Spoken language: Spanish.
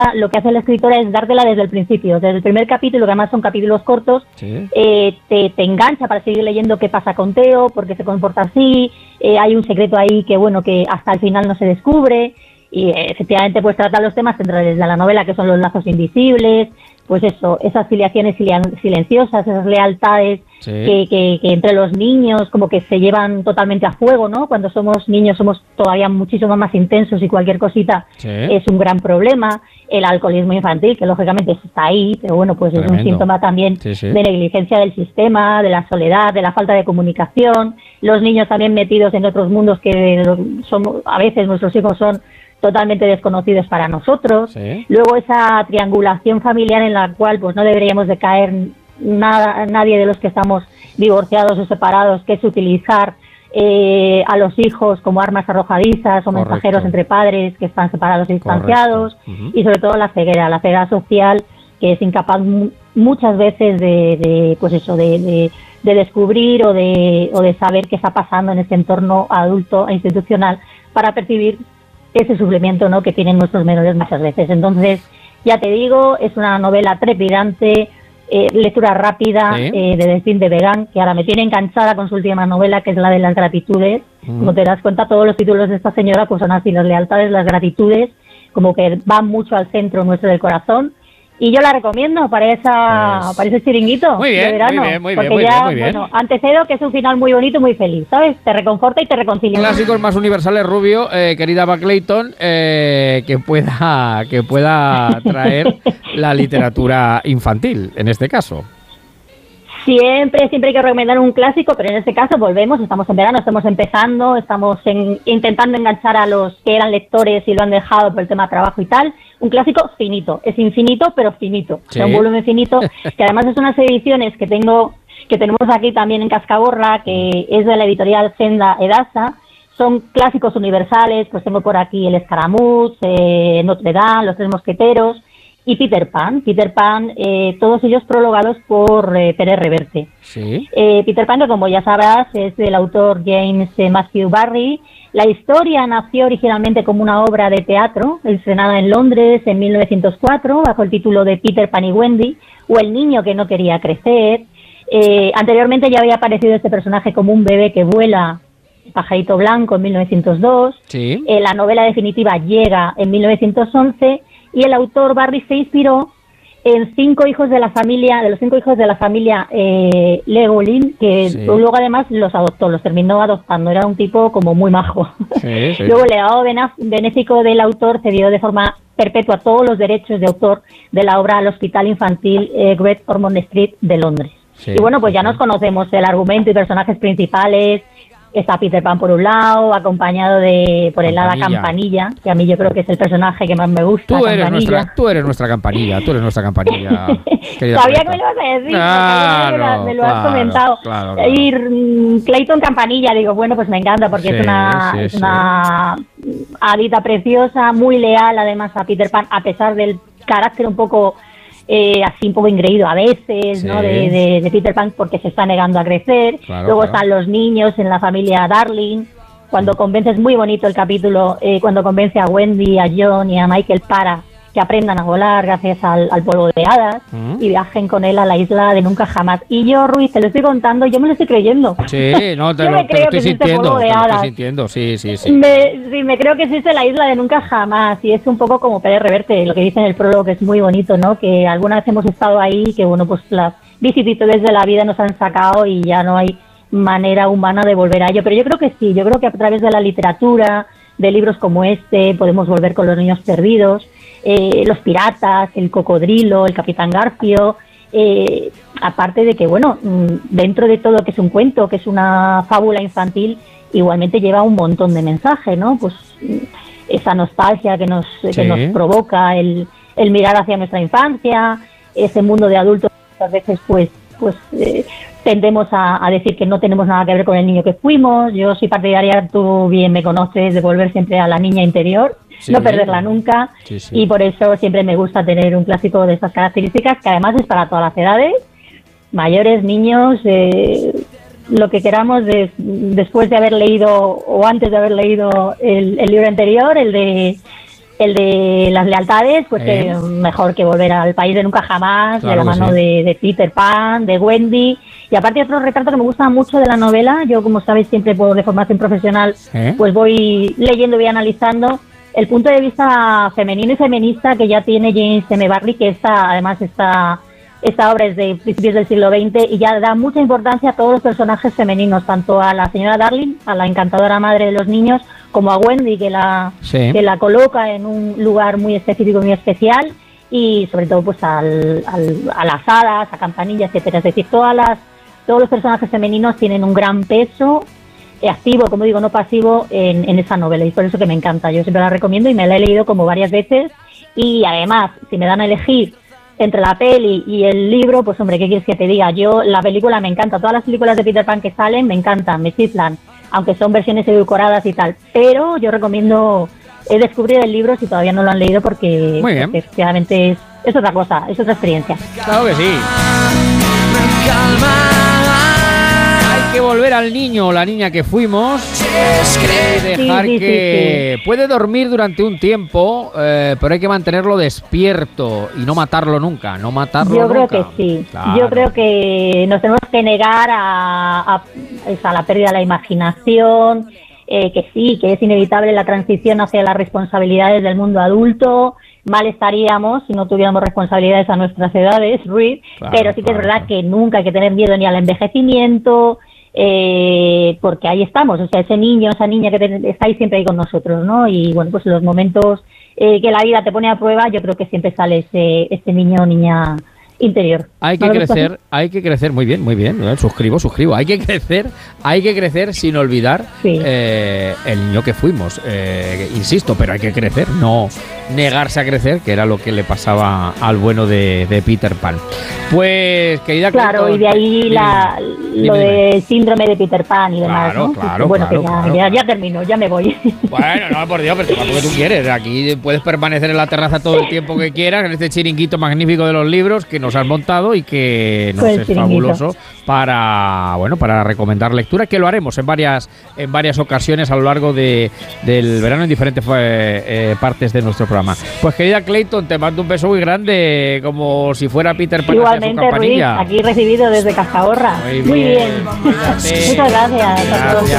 lo que hace la escritora es dártela desde el principio, desde el primer capítulo, que además son capítulos cortos, Sí. te engancha para seguir leyendo qué pasa con Theo, por qué se comporta así, hay un secreto ahí que bueno, que hasta el final no se descubre, y efectivamente pues trata los temas centrales de la novela, que son los lazos invisibles, pues eso, esas filiaciones silenciosas, esas lealtades Sí. que entre los niños como que se llevan totalmente a fuego, ¿no? Cuando somos niños somos todavía muchísimo más intensos y cualquier cosita Sí. es un gran problema. El alcoholismo infantil, que lógicamente está ahí, pero bueno, pues Tremendo. es un síntoma también Sí, sí. de negligencia del sistema, de la soledad, de la falta de comunicación. Los niños también metidos en otros mundos que somos, a veces nuestros hijos son totalmente desconocidos para nosotros. Sí. Luego esa triangulación familiar en la cual pues no deberíamos de caer nadie de los que estamos divorciados o separados, que es utilizar a los hijos como armas arrojadizas o Correcto. mensajeros entre padres que están separados y distanciados. Correcto. Ujú. Y sobre todo la ceguera social, que es incapaz muchas veces de pues eso, de descubrir o de saber qué está pasando en este entorno adulto e institucional para percibir ese sufrimiento, ¿no?, que tienen nuestros menores muchas veces. Entonces, ya te digo, es una novela trepidante, lectura rápida, Sí. de Delphine de Vigan, que ahora me tiene enganchada con su última novela, que es la de las gratitudes. Como te das cuenta, todos los títulos de esta señora pues son así, las lealtades, las gratitudes, como que van mucho al centro nuestro del corazón. Y yo la recomiendo para ese chiringuito Muy bien, de verano. muy bien, muy bien, porque muy ya, bien, muy bien. bueno, Antecedo, que es un final muy bonito y muy feliz, ¿sabes? Te reconforta y te reconcilia. Clásicos más universales, Rubio, querida Baclayton, que pueda traer la literatura infantil, en este caso. Siempre hay que recomendar un clásico, pero en este caso volvemos, estamos en verano, estamos empezando, estamos intentando enganchar a los que eran lectores y lo han dejado por el tema de trabajo y tal. Un clásico finito, es infinito, pero finito. Sí. O sea, un volumen finito, que además es unas ediciones que tenemos aquí también en Cascaborra, que es de la editorial Senda Edasa. Son clásicos universales, pues tengo por aquí El Escaramuz, Notre Dame, Los Tres Mosqueteros y Peter Pan, todos ellos prologados por Pere Reverte. Sí. Peter Pan, que como ya sabrás, es del autor James Matthew Barrie. La historia nació originalmente como una obra de teatro, estrenada en Londres en 1904, bajo el título de Peter Pan y Wendy, o El niño que no quería crecer. Anteriormente ya había aparecido este personaje como un bebé que vuela, Pajarito Blanco, en 1902. Sí. La novela definitiva llega en 1911, y el autor Barrie se inspiró en los cinco hijos de la familia Legolin, que Sí. luego además los terminó adoptando. Era un tipo como muy majo. Sí, sí. Luego el legado benéfico del autor cedió de forma perpetua todos los derechos de autor de la obra al Hospital Infantil Great Ormond Street de Londres. Sí, Y bueno, pues ya sí. nos conocemos el argumento y personajes principales. Está Peter Pan por un lado, acompañado por el hada Campanilla, que a mí yo creo que es el personaje que más me gusta. Tú eres Campanilla. nuestra campanilla, querida Sabía que me Baclayton. lo ibas a decir, Claro, porque me lo has claro, comentado. claro. Y Clayton Campanilla, digo, bueno, pues me encanta porque Sí, es una hadita preciosa, muy leal además a Peter Pan, a pesar del carácter un poco así un poco engreído a veces, Sí. ¿no? de Peter Pan, porque se está negando a crecer. Claro, Luego claro. están los niños en la familia Darling. Cuando convence, es muy bonito el capítulo, cuando convence a Wendy, a John y a Michael para que aprendan a volar gracias al polvo de hadas y viajen con él a la isla de nunca jamás. Y yo, Ruiz, te lo estoy contando, yo me lo estoy creyendo. Sí, no, te Yo lo me creo que estoy existe sintiendo, polvo de te lo estoy hadas. sintiendo, sí. Me creo que existe la isla de nunca jamás, y es un poco como Pérez Reverte, lo que dice en el prólogo, que es muy bonito, ¿no? Que alguna vez hemos estado ahí, que bueno, pues las vicisitudes de la vida nos han sacado y ya no hay manera humana de volver a ello. Pero yo creo que sí, yo creo que a través de la literatura, de libros como este, podemos volver con Los niños perdidos, Los piratas, El cocodrilo, El capitán Garfio. Aparte de que, bueno, dentro de todo que es un cuento, que es una fábula infantil, igualmente lleva un montón de mensajes, ¿no? Pues esa nostalgia que nos provoca el mirar hacia nuestra infancia, ese mundo de adultos que muchas veces pues tendemos a decir que no tenemos nada que ver con el niño que fuimos. Yo soy partidaria, tú bien me conoces, de volver siempre a la niña interior, Sí. no perderla nunca, Sí. y por eso siempre me gusta tener un clásico de estas características, que además es para todas las edades, mayores, niños, lo que queramos, después de haber leído o antes de haber leído el libro anterior, el el de las lealtades, pues mejor que volver al país de nunca jamás, claro, de la mano de Peter Pan, de Wendy. Y aparte otro retrato que me gusta mucho de la novela, yo como sabéis siempre de formación profesional, pues voy leyendo y voy analizando el punto de vista femenino y feminista que ya tiene James M. Barrie, que además esta obra es de principios del siglo XX y ya da mucha importancia a todos los personajes femeninos, tanto a la señora Darling, a la encantadora madre de los niños, como a Wendy, que la coloca en un lugar muy específico y muy especial, y sobre todo pues a las hadas, a Campanilla, etcétera. Es decir, todos los personajes femeninos tienen un gran peso activo, como digo, no pasivo, en esa novela, y por eso que me encanta. Yo siempre la recomiendo y me la he leído como varias veces, y además, si me dan a elegir entre la peli y el libro, pues hombre, ¿qué quieres que te diga? Yo, la película me encanta, todas las películas de Peter Pan que salen me encantan, me chiflan, aunque son versiones edulcoradas y tal, pero yo recomiendo descubrir el libro si todavía no lo han leído, porque efectivamente es otra cosa, es otra experiencia. Claro que sí. Hay que volver al niño o la niña que fuimos y dejar que puede dormir durante un tiempo, pero hay que mantenerlo despierto y no matarlo nunca, Yo creo que sí, claro. Yo creo que nos tenemos que negar a la pérdida de la imaginación, que sí, que es inevitable la transición hacia las responsabilidades del mundo adulto. Mal estaríamos si no tuviéramos responsabilidades a nuestras edades, Ruiz, pero sí que es verdad que nunca hay que tener miedo ni al envejecimiento, porque ahí estamos, o sea, ese niño, esa niña que estáis siempre ahí con nosotros, ¿no? Y bueno, pues los momentos que la vida te pone a prueba, yo creo que siempre sale ese niño o niña interior. Hay que crecer, muy bien, suscribo, hay que crecer sin olvidar el niño que fuimos, insisto, pero hay que crecer, no negarse a crecer, que era lo que le pasaba al bueno de Peter Pan. Pues, querida Claro, Clinton, y de ahí lo del síndrome de Peter Pan y demás, ¿no? Ya termino, ya me voy. Bueno, no, por Dios, pero lo que tú quieres, aquí puedes permanecer en la terraza todo el tiempo que quieras, en este chiringuito magnífico de los libros que nos has montado y que nos es fabuloso para recomendar lectura, que lo haremos en varias ocasiones a lo largo del verano en diferentes partes de nuestro programa. Pues, querida Clayton, te mando un beso muy grande, como si fuera Peter Pan. Igualmente, Ruiz, aquí recibido desde Cazahorra. Muy bien. Muchas gracias a todos.